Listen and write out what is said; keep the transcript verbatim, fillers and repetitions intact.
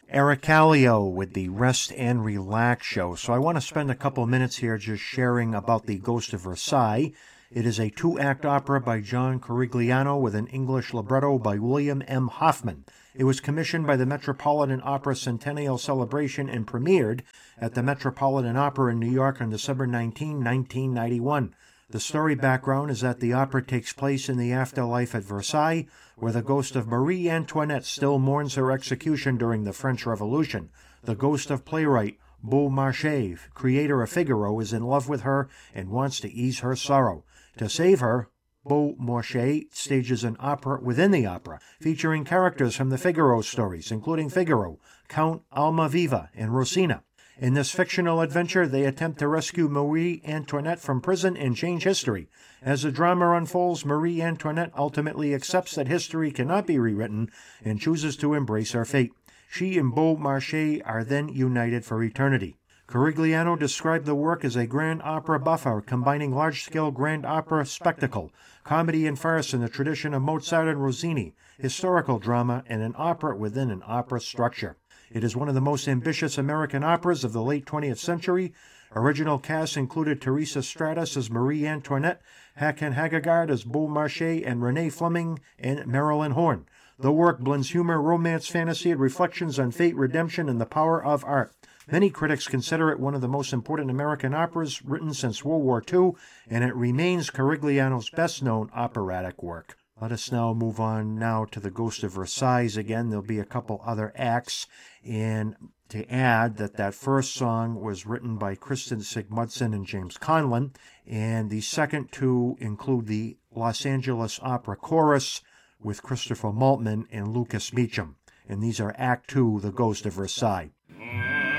Eric Kallio with the Rest and Relax Show. So I want to spend a couple minutes here just sharing about the Ghost of Versailles. It is a two-act opera by John Corigliano with an English libretto by William M. Hoffman. It was commissioned by the Metropolitan Opera Centennial Celebration and premiered at the Metropolitan Opera in New York on December nineteenth, nineteen ninety-one. The story background is that the opera takes place in the afterlife at Versailles, where the ghost of Marie Antoinette still mourns her execution during the French Revolution. The ghost of playwright Beaumarchais, creator of Figaro, is in love with her and wants to ease her sorrow. To save her, Beaumarchais stages an opera within the opera, featuring characters from the Figaro stories, including Figaro, Count Almaviva, and Rosina. In this fictional adventure, they attempt to rescue Marie Antoinette from prison and change history. As the drama unfolds, Marie Antoinette ultimately accepts that history cannot be rewritten and chooses to embrace her fate. She and Beaumarchais are then united for eternity. Corigliano described the work as a grand opera buffa, combining large-scale grand opera spectacle, comedy and farce in the tradition of Mozart and Rossini, historical drama, and an opera within an opera structure. It is one of the most ambitious American operas of the late twentieth century. Original cast included Teresa Stratas as Marie Antoinette, Hakan Hagegard as Beaumarchais, and Renee Fleming and Marilyn Horne. The work blends humor, romance, fantasy, and reflections on fate, redemption, and the power of art. Many critics consider it one of the most important American operas written since World War Two, and it remains Corigliano's best-known operatic work. Let us now move on now to the Ghost of Versailles again. There'll be a couple other acts, and to add that that first song was written by Kristen Sigmundson and James Conlon, and the second two include the Los Angeles Opera Chorus with Christopher Maltman and Lucas Meacham, and these are Act Two, The Ghost of Versailles.